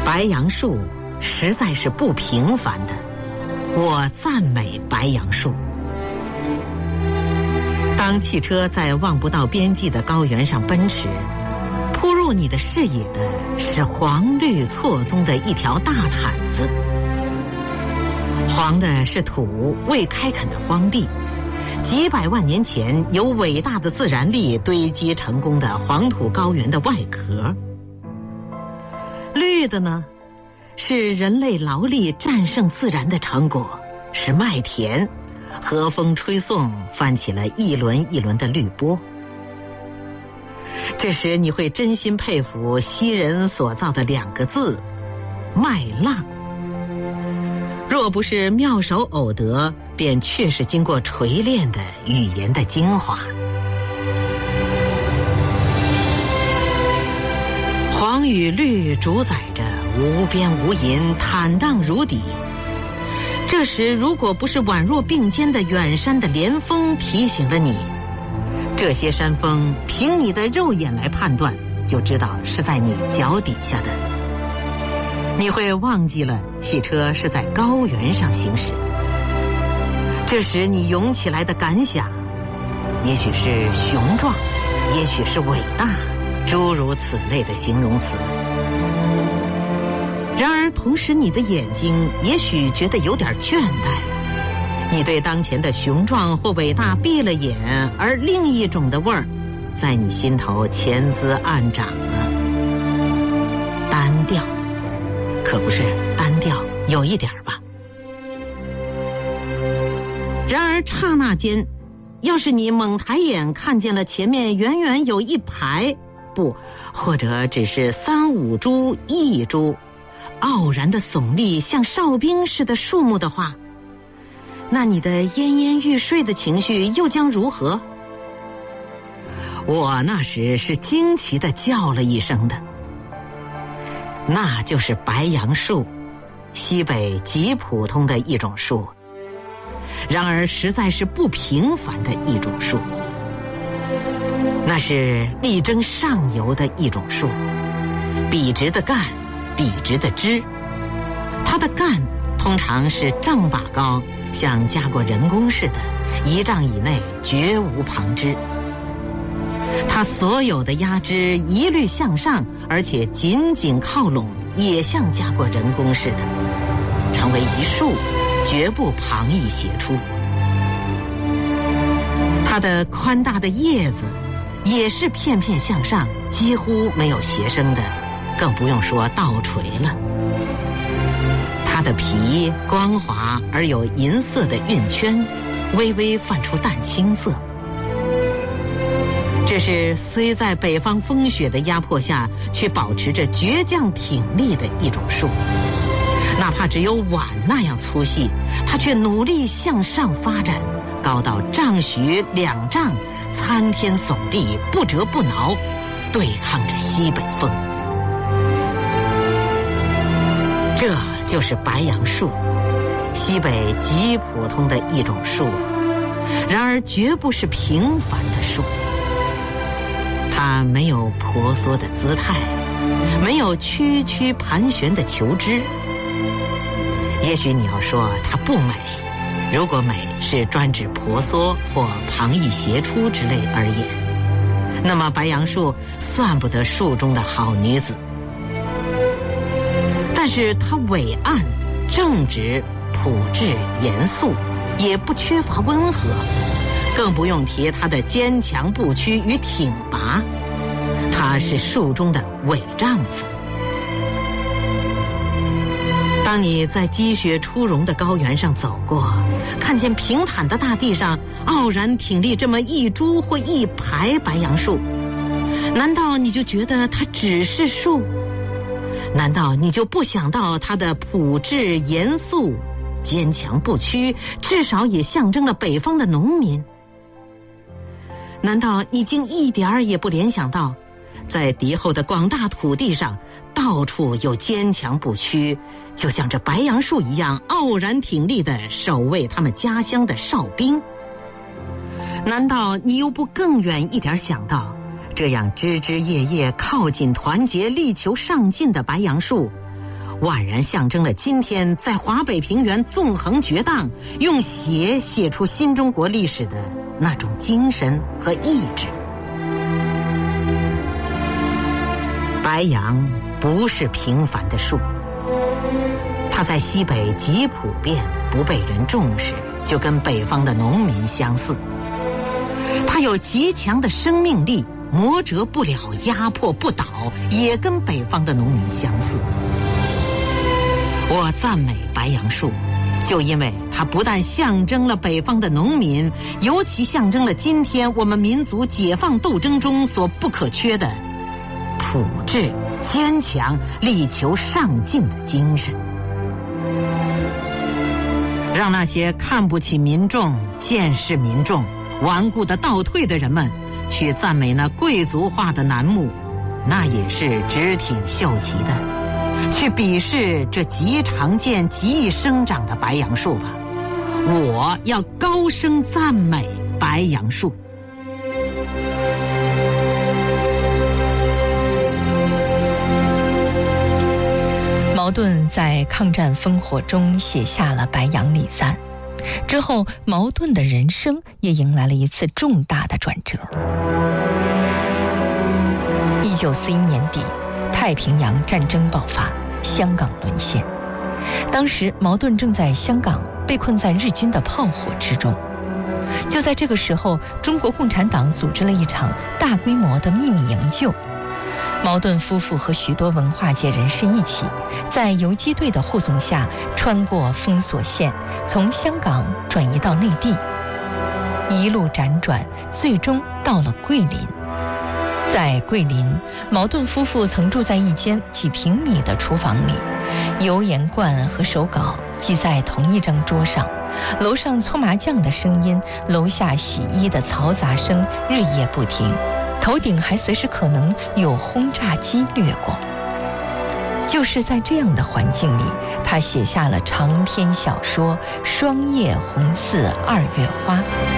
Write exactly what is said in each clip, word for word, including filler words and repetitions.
白杨树实在是不平凡的，我赞美白杨树。当汽车在望不到边际的高原上奔驰，扑入你的视野的是黄绿错综的一条大毯子。黄的是土未开垦的荒地，几百万年前由伟大的自然力堆积成功的黄土高原的外壳。绿的呢，是人类劳力战胜自然的成果，是麦田，和风吹送，翻起了一轮一轮的绿波。这时你会真心佩服昔人所造的两个字——麦浪。若不是妙手偶得，便确是经过锤炼的语言的精华。黄与绿主宰着无边无垠，坦荡如底。这时如果不是宛若并肩的远山的连峰提醒了你，这些山峰凭你的肉眼来判断，就知道是在你脚底下的。你会忘记了汽车是在高原上行驶。这时你涌起来的感想，也许是雄壮，也许是伟大，诸如此类的形容词。然而同时你的眼睛也许觉得有点倦怠，你对当前的雄壮或伟大闭了眼，而另一种的味儿在你心头潜滋暗长了。单调，可不是单调，有一点吧。然而刹那间，要是你猛抬眼看见了前面远远有一排，不，或者只是三五株、一株傲然的耸立像哨兵似的树木的话，那你的奄奄欲睡的情绪又将如何？我那时是惊奇地叫了一声的。那就是白杨树，西北极普通的一种树，然而实在是不平凡的一种树。那是力争上游的一种树，笔直的干，笔直的枝，它的干通常是丈把高，像加过人工似的，一丈以内绝无旁枝。它所有的压枝一律向上，而且紧紧靠拢，也像加过人工似的，成为一束，绝不旁逸斜出。它的宽大的叶子也是片片向上，几乎没有斜生的，更不用说倒垂了。它的皮光滑而有银色的晕圈，微微泛出淡青色。这是虽在北方风雪的压迫下，却保持着倔强挺立的一种树。哪怕只有碗那样粗细，它却努力向上发展，高到丈许两丈，参天耸立，不折不挠，对抗着西北风。这就是白杨树，西北极普通的一种树，然而绝不是平凡的树。它没有婆娑的姿态，没有曲曲盘旋的球枝。也许你要说它不美，如果美是专指婆娑或旁逸斜出之类而言，那么白杨树算不得树中的好女子。但是它伟岸、正直、朴质、严肃，也不缺乏温和，更不用提它的坚强不屈与挺拔。它是树中的伪丈夫。当你在积雪初融的高原上走过，看见平坦的大地上傲然挺立这么一株或一排白杨树，难道你就觉得它只是树？难道你就不想到它的朴质严肃、坚强不屈，至少也象征了北方的农民？难道你竟一点儿也不联想到，在敌后的广大土地上，到处有坚强不屈，就像这白杨树一样傲然挺立地守卫他们家乡的哨兵？难道你又不更远一点想到，这样枝枝叶叶靠紧团结力求上进的白杨树， 宛然象征了今天在华北平原纵横绝荡，用血写出新中国历史的那种精神和意志。白杨不是平凡的树，它在西北极普遍，不被人重视，就跟北方的农民相似。它有极强的生命力，磨折不了，压迫不倒，也跟北方的农民相似。我赞美白杨树，就因为它不但象征了北方的农民，尤其象征了今天我们民族解放斗争中所不可缺的朴质、坚强、力求上进的精神。让那些看不起民众、见识民众、顽固的倒退的人们去赞美那贵族化的楠木，那也是直挺秀奇的。去鄙视这极常见、极易生长的白杨树吧。我要高声赞美白杨树。 茅盾在抗战烽火中写下了《白杨礼赞》，之后茅盾的人生也迎来了一次重大的转折。一九四一年底，太平洋战争爆发，香港沦陷。当时茅盾正在香港被困在日军的炮火之中。就在这个时候，中国共产党组织了一场大规模的秘密营救。茅盾夫妇和许多文化界人士一起，在游击队的护送下，穿过封锁线，从香港转移到内地，一路辗转，最终到了桂林。在桂林，茅盾夫妇曾住在一间几平米的厨房里，油盐罐和手稿记在同一张桌上，楼上搓麻将的声音，楼下洗衣的嘈杂声日夜不停，头顶还随时可能有轰炸机掠过。就是在这样的环境里，他写下了长篇小说《霜叶红似二月花》。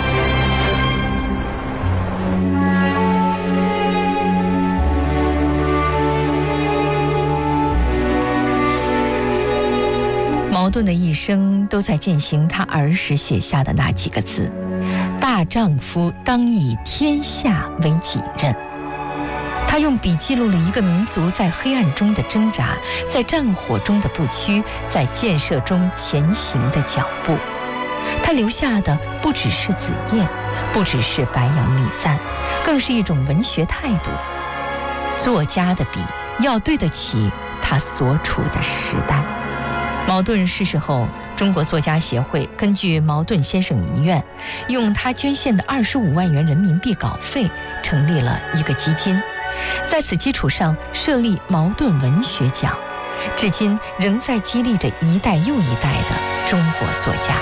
茅盾的一生都在践行他儿时写下的那几个字：大丈夫当以天下为己任。他用笔记录了一个民族在黑暗中的挣扎，在战火中的不屈，在建设中前行的脚步。他留下的不只是子夜，不只是白杨礼赞，更是一种文学态度。作家的笔要对得起他所处的时代。茅盾逝世后，中国作家协会根据茅盾先生遗愿，用他捐献的二十五万元人民币稿费，成立了一个基金，在此基础上设立茅盾文学奖，至今仍在激励着一代又一代的中国作家。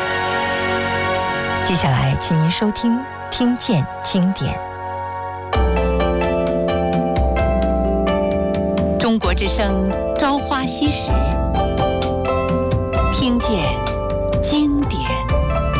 接下来，请您收听《听见经典》。中国之声，朝花夕拾，听见